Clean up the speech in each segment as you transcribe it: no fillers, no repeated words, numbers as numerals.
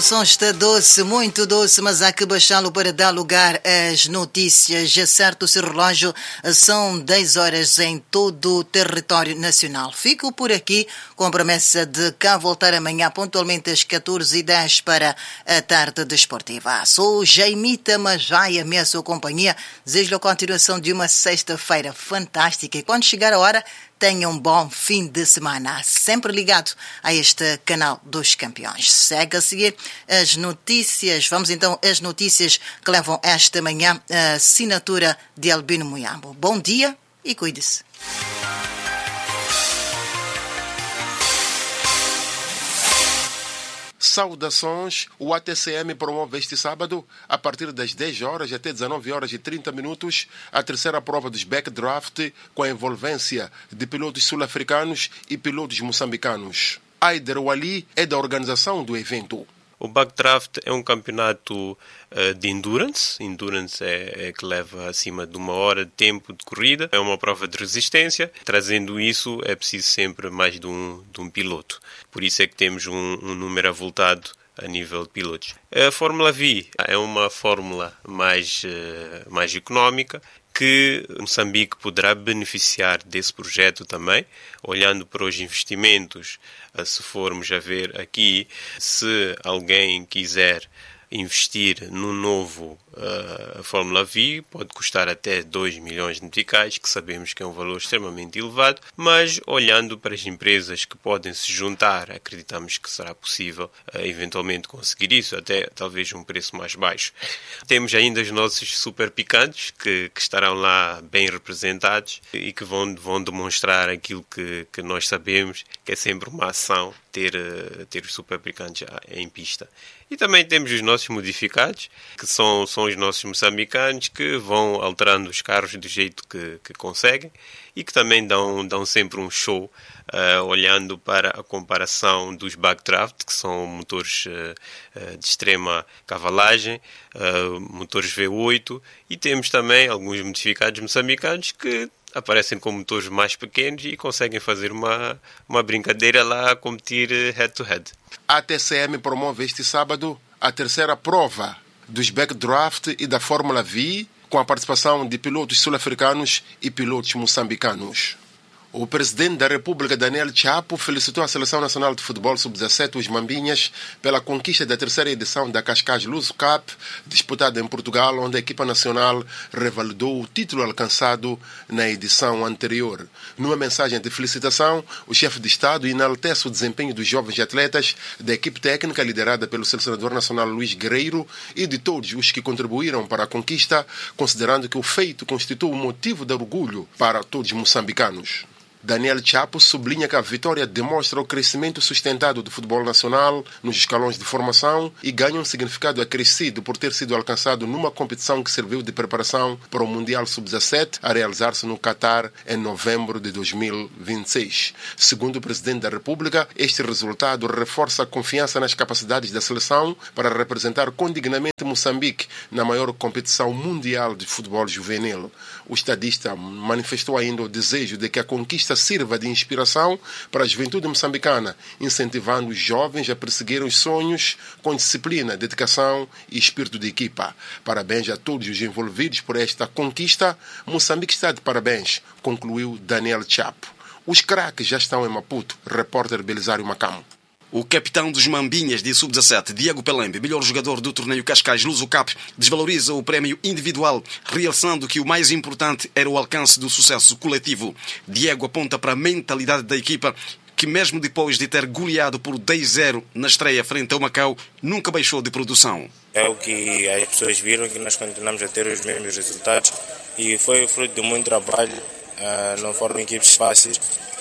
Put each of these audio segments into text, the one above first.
som está doce, muito doce, mas há que baixá-lo para dar lugar às notícias. Acerto-se o relógio, são 10 horas em todo o território nacional. Fico por aqui com a promessa de cá voltar amanhã pontualmente às 14h10 para a tarde desportiva. Sou Jaimita Majaia, minha sua companhia. Desejo a continuação de uma sexta-feira fantástica e quando chegar a hora, tenha um bom fim de semana, sempre ligado a este canal dos campeões. Segue a seguir as notícias. Vamos então às notícias que levam esta manhã a assinatura de Albino Muyambo. Bom dia e cuide-se. Saudações! O ATCM promove este sábado, a partir das 10 horas até 19 horas e 30 minutos, a terceira prova dos backdraft com a envolvência de pilotos sul-africanos e pilotos moçambicanos. Aider Wali é da organização do evento. O backdraft é um campeonato de endurance. Endurance é que leva acima de 1 hora de tempo de corrida. É uma prova de resistência. Trazendo isso, é preciso sempre mais de um piloto. Por isso é que temos um número avultado a nível de pilotos. A Fórmula V é uma fórmula mais económica, que Moçambique poderá beneficiar desse projeto também, olhando para os investimentos. Se formos a ver aqui, se alguém quiser investir no novo Fórmula V, pode custar até 2 milhões de meticais, que sabemos que é um valor extremamente elevado, mas olhando para as empresas que podem se juntar, acreditamos que será possível eventualmente conseguir isso, até talvez um preço mais baixo. Temos ainda os nossos super picantes, que estarão lá bem representados e que vão demonstrar aquilo que nós sabemos, que é sempre uma ação ter os super picantes em pista. E também temos os nossos modificados, que são os nossos moçambicanos, que vão alterando os carros do jeito que conseguem e que também dão sempre um show, olhando para a comparação dos backdraft, que são motores de extrema cavalagem, motores V8, e temos também alguns modificados moçambicanos que aparecem com motores mais pequenos e conseguem fazer uma brincadeira lá a competir head-to-head. A TCM promove este sábado a terceira prova dos backdraft e da Fórmula V, com a participação de pilotos sul-africanos e pilotos moçambicanos. O presidente da República, Daniel Chapo, felicitou a Seleção Nacional de Futebol Sub-17, os Mambinhas, pela conquista da terceira edição da Cascais Luso Cup, disputada em Portugal, onde a equipa nacional revalidou o título alcançado na edição anterior. Numa mensagem de felicitação, o chefe de Estado enaltece o desempenho dos jovens atletas da equipe técnica liderada pelo selecionador nacional Luís Guerreiro e de todos os que contribuíram para a conquista, considerando que o feito constitui um motivo de orgulho para todos os moçambicanos. Daniel Chapo sublinha que a vitória demonstra o crescimento sustentado do futebol nacional nos escalões de formação e ganha um significado acrescido por ter sido alcançado numa competição que serviu de preparação para o Mundial Sub-17 a realizar-se no Catar em novembro de 2026. Segundo o Presidente da República, este resultado reforça a confiança nas capacidades da seleção para representar condignamente Moçambique na maior competição mundial de futebol juvenil. O estadista manifestou ainda o desejo de que a conquista sirva de inspiração para a juventude moçambicana, incentivando os jovens a perseguirem os sonhos com disciplina, dedicação e espírito de equipa. Parabéns a todos os envolvidos por esta conquista. Moçambique está de parabéns, concluiu Daniel Chapo. Os craques já estão em Maputo. Repórter Belisário Macamo. O capitão dos Mambinhas de Sub-17, Diego Pelembe, melhor jogador do torneio Cascais Luso Cup, desvaloriza o prémio individual, realçando que o mais importante era o alcance do sucesso coletivo. Diego aponta para a mentalidade da equipa, que mesmo depois de ter goleado por 10-0 na estreia frente ao Macau, nunca baixou de produção. É o que as pessoas viram, que nós continuamos a ter os mesmos resultados e foi fruto de muito trabalho, não foram equipes fáceis.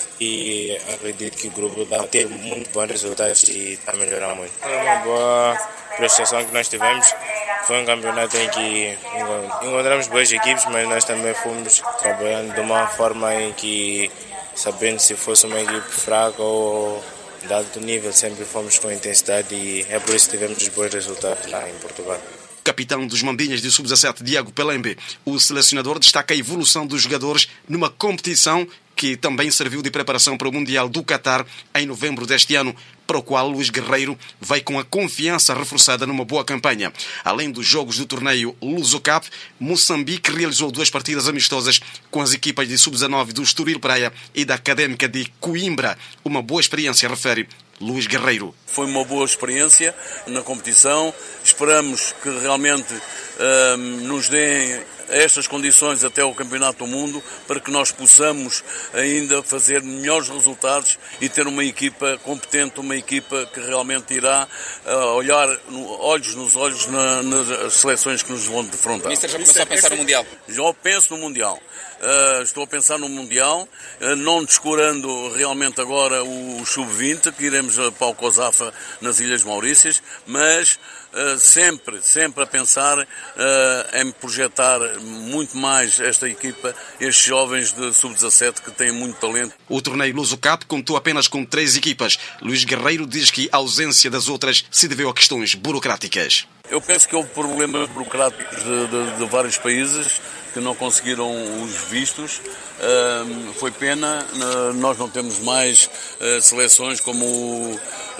E acredito que o grupo vai ter muito bons resultados e está a melhorar muito. Foi uma boa prestação que nós tivemos. Foi um campeonato em que encontramos boas equipes, mas nós também fomos trabalhando de uma forma em que, sabendo se fosse uma equipe fraca ou de alto nível, sempre fomos com intensidade e é por isso que tivemos os bons resultados lá em Portugal. Capitão dos Mambinhas de Sub-17, Diego Pelembe, o selecionador destaca a evolução dos jogadores numa competição que também serviu de preparação para o Mundial do Qatar em novembro deste ano, para o qual Luís Guerreiro vai com a confiança reforçada numa boa campanha. Além dos jogos do torneio Luso-Cup, Moçambique realizou 2 partidas amistosas com as equipas de sub-19 do Estoril Praia e da Académica de Coimbra. Uma boa experiência, refere Luís Guerreiro. Foi uma boa experiência na competição. Esperamos que realmente nos deem estas condições até o Campeonato do Mundo para que nós possamos ainda fazer melhores resultados e ter uma equipa competente, uma equipa que realmente irá olhar olhos nos olhos nas seleções que nos vão defrontar. Mister, já começou a pensar no Mundial? Já penso no Mundial. Estou a pensar no Mundial, não descurando realmente agora o Sub-20, que iremos para o COSAFA nas Ilhas Maurícias, mas sempre a pensar em projetar muito mais esta equipa, estes jovens de Sub-17 que têm muito talento. O torneio Luso-Cup contou apenas com 3 equipas. Luís Guerreiro diz que a ausência das outras se deveu a questões burocráticas. Eu penso que houve problemas burocráticos de vários países que não conseguiram os vistos. Foi pena, nós não temos mais seleções como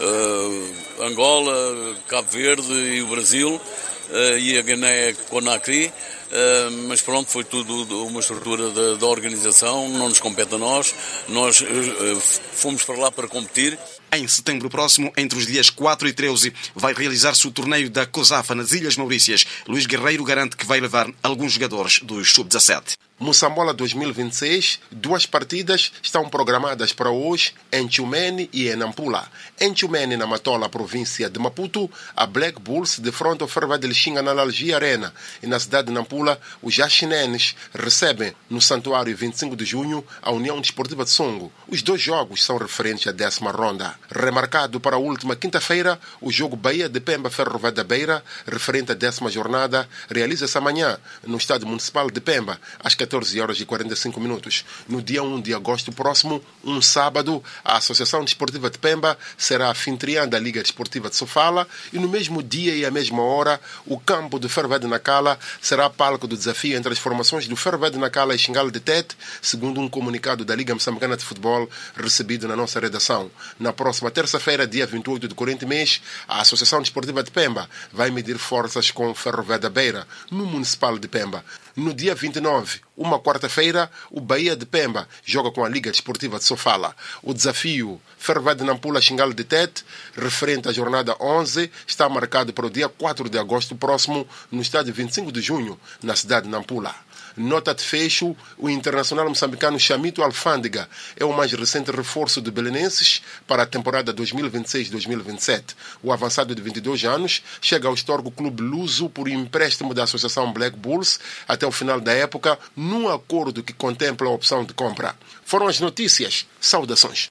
Angola, Cabo Verde e o Brasil e a Guiné-Conakry. Mas pronto, foi tudo uma estrutura da organização, não nos compete a nós fomos para lá para competir. Em setembro próximo, entre os dias 4 e 13, vai realizar-se o torneio da COSAFA nas Ilhas Maurícias. Luís Guerreiro garante que vai levar alguns jogadores dos Sub-17. Moçambola 2026, 2 partidas estão programadas para hoje em Tchumene e em Nampula. Em Tchumene, na Matola, província de Maputo, a Black Bulls defronta o Ferva de Lixinga na Lalgia Arena. E na cidade de Nampula, os Jaxinenes recebem no Santuário 25 de junho a União Desportiva de Songo. Os 2 jogos são referentes à 10ª ronda. Remarcado para a última quinta-feira, o jogo Bahia de Pemba Ferro da Beira, referente à 10ª jornada, realiza-se amanhã no Estádio Municipal de Pemba, às 14h45. No dia 1 de agosto próximo, um sábado, a Associação Desportiva de Pemba será anfitriã da Liga Desportiva de Sofala e no mesmo dia e à mesma hora, o campo do Ferro de Nacala será palco do desafio entre as formações do Ferro de Nacala e Xingale de Tete, segundo um comunicado da Liga Moçambicana de Futebol recebido na nossa redação. Na próxima terça-feira, dia 28 do corrente mês, a Associação Desportiva de Pemba vai medir forças com o Ferro da Beira, no Municipal de Pemba. No dia 29, uma quarta-feira, o Bahia de Pemba joga com a Liga Desportiva de Sofala. O desafio Ferro de Nampula Xingale de Tete, referente à jornada 11, está marcado para o dia 4 de agosto próximo, no estádio 25 de junho, na cidade de Nampula. Nota de fecho, o internacional moçambicano Chamito Alfândega é o mais recente reforço de belenenses para a temporada 2026-2027. O avançado de 22 anos chega ao histórico clube luso por empréstimo da Associação Black Bulls até o final da época, num acordo que contempla a opção de compra. Foram as notícias. Saudações.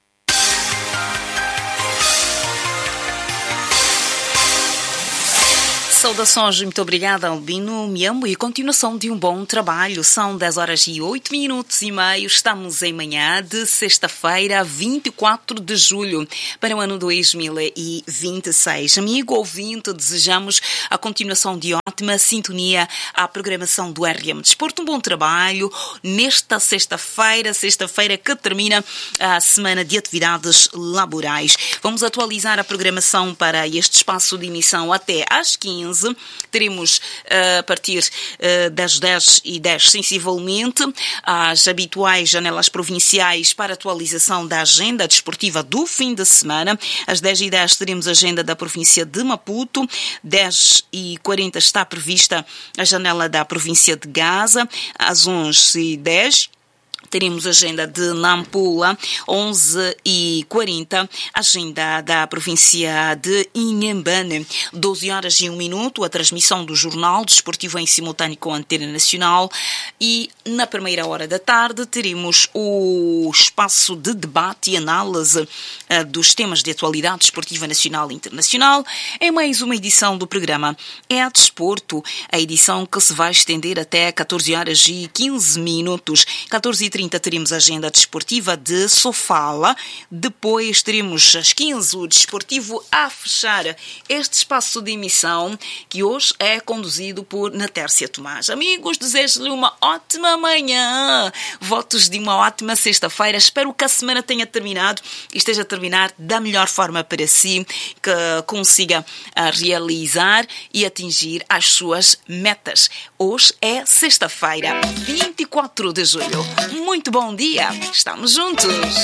Saudações, muito obrigada, Albino Miambo, e continuação de um bom trabalho. São 10h08:30. Estamos em manhã de sexta-feira, 24 de julho, para o ano 2026. Amigo ouvinte, desejamos a continuação de ótima sintonia à programação do RM Desporto. Um bom trabalho nesta sexta-feira que termina a semana de atividades laborais. Vamos atualizar a programação para este espaço de emissão até às 15. Teremos a partir das 10h10 sensivelmente as habituais janelas provinciais para atualização da agenda desportiva do fim de semana. Às 10h10 teremos a agenda da província de Maputo. 10h40 está prevista a janela da província de Gaza. Às 11h10 teremos agenda de Nampula, 11h40, agenda da província de Inhambane, 12h01, a transmissão do Jornal Desportivo em simultâneo com a Antena Nacional, e na primeira hora da tarde teremos o espaço de debate e análise dos temas de atualidade desportiva nacional e internacional, em mais uma edição do programa É a Desporto, a edição que se vai estender até 14h15, 14h30 14h30 teremos a agenda desportiva de Sofala. Depois teremos às 15 o desportivo a fechar este espaço de emissão, que hoje é conduzido por Natércia Tomás. Amigos, desejo-lhe uma ótima manhã, votos de uma ótima sexta-feira. Espero que a semana tenha terminado e esteja a terminar da melhor forma para si, que consiga realizar e atingir as suas metas. Hoje é sexta-feira, 24 de julho. Muito bom dia, estamos juntos!